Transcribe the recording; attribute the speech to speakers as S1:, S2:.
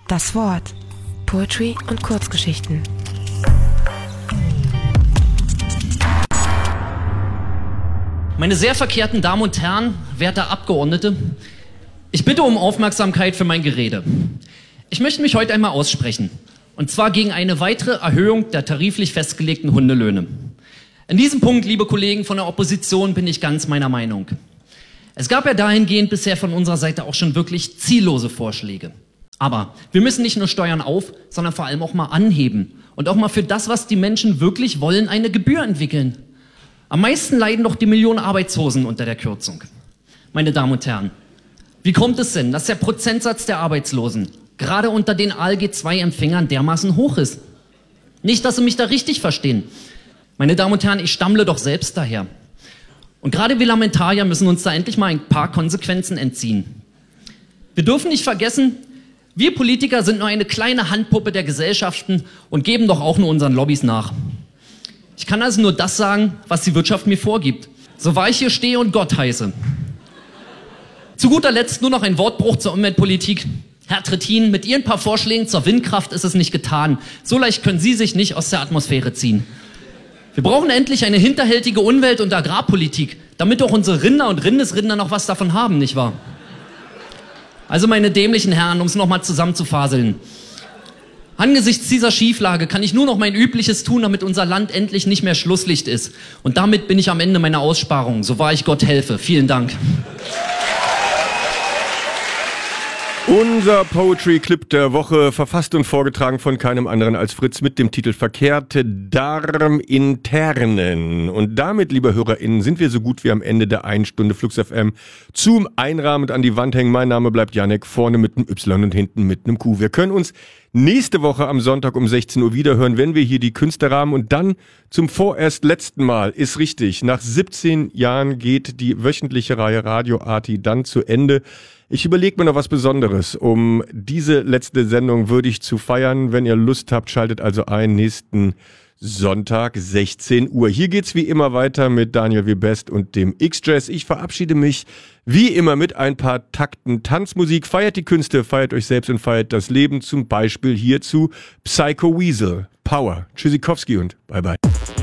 S1: Das Wort. Poetry und Kurzgeschichten.
S2: Meine sehr verkehrten Damen und Herren, werte Abgeordnete, ich bitte um Aufmerksamkeit für mein Gerede. Ich möchte mich heute einmal aussprechen, und zwar gegen eine weitere Erhöhung der tariflich festgelegten Hundelöhne. In diesem Punkt, liebe Kollegen von der Opposition, bin ich ganz meiner Meinung. Es gab ja dahingehend bisher von unserer Seite auch schon wirklich ziellose Vorschläge. Aber wir müssen nicht nur Steuern auf, sondern vor allem auch mal anheben und auch mal für das, was die Menschen wirklich wollen, eine Gebühr entwickeln. Am meisten leiden doch die Millionen Arbeitslosen unter der Kürzung. Meine Damen und Herren, wie kommt es denn, dass der Prozentsatz der Arbeitslosen gerade unter den ALG-II-Empfängern dermaßen hoch ist? Nicht, dass Sie mich da richtig verstehen. Meine Damen und Herren, ich stammle doch selbst daher. Und gerade wir Lamentarier müssen uns da endlich mal ein paar Konsequenzen entziehen. Wir dürfen nicht vergessen, wir Politiker sind nur eine kleine Handpuppe der Gesellschaften und geben doch auch nur unseren Lobbys nach. Ich kann also nur das sagen, was die Wirtschaft mir vorgibt. So wahr ich hier stehe und Gott heiße. Zu guter Letzt nur noch ein Wortbruch zur Umweltpolitik. Herr Trittin, mit Ihren paar Vorschlägen zur Windkraft ist es nicht getan. So leicht können Sie sich nicht aus der Atmosphäre ziehen. Wir brauchen endlich eine hinterhältige Umwelt- und Agrarpolitik, damit auch unsere Rinder und Rindesrinder noch was davon haben, nicht wahr? Also meine dämlichen Herren, um es nochmal zusammenzufaseln. Angesichts dieser Schieflage kann ich nur noch mein Übliches tun, damit unser Land endlich nicht mehr Schlusslicht ist. Und damit bin ich am Ende meiner Aussparung. So wahr ich Gott helfe. Vielen Dank.
S3: Unser Poetry-Clip der Woche, verfasst und vorgetragen von keinem anderen als Fritz mit dem Titel Verkehrte Darminternen. Und damit, liebe HörerInnen, sind wir so gut wie am Ende der 1 Stunde Flux FM zum Einrahmend an die Wand hängen. Mein Name bleibt Janek, vorne mit einem Y und hinten mit einem Q. Wir können uns nächste Woche am Sonntag um 16 Uhr wiederhören, wenn wir hier die Künste rahmen. Und dann zum vorerst letzten Mal, ist richtig, nach 17 Jahren geht die wöchentliche Reihe Radio Arti dann zu Ende. Ich überlege mir noch was Besonderes, um diese letzte Sendung würdig zu feiern. Wenn ihr Lust habt, schaltet also ein, nächsten Sonntag, 16 Uhr. Hier geht's wie immer weiter mit Daniel W. Best und dem X-Jazz. Ich verabschiede mich wie immer mit ein paar Takten Tanzmusik. Feiert die Künste, feiert euch selbst und feiert das Leben. Zum Beispiel hierzu Psycho Weasel, Power, Tschüssikowski und bye bye.